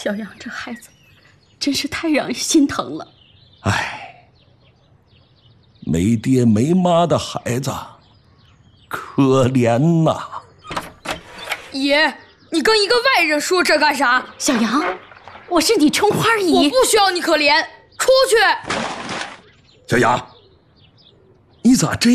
小杨这孩子真是太让人心疼了。 哎，没爹没妈的孩子，可怜呐！ 爷，你跟一个外人说这干啥？ 小杨，我是你春花姨， 我不需要你可怜，出去！ 小杨，你咋这